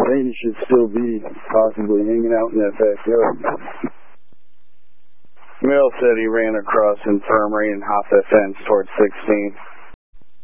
think he should still be possibly hanging out in that backyard. Mill said he ran across infirmary and hopped the fence towards 16.